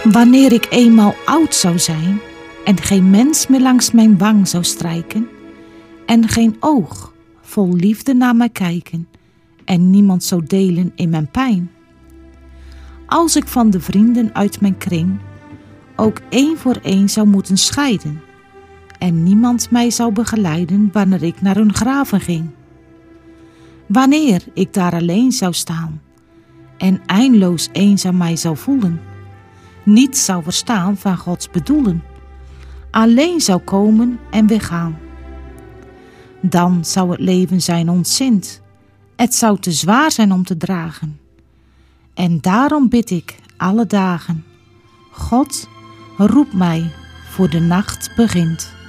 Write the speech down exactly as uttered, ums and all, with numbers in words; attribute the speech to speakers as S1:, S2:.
S1: Wanneer ik eenmaal oud zou zijn en geen mens meer langs mijn wang zou strijken en geen oog vol liefde naar mij kijken en niemand zou delen in mijn pijn. Als ik van de vrienden uit mijn kring ook één voor één zou moeten scheiden en niemand mij zou begeleiden wanneer ik naar hun graven ging. Wanneer ik daar alleen zou staan en eindeloos eenzaam mij zou voelen, niet zou verstaan van Gods bedoelen, alleen zou komen en weggaan. Dan zou het leven zijn ontzint, het zou te zwaar zijn om te dragen. En daarom bid ik alle dagen, God, roep mij voor de nacht begint.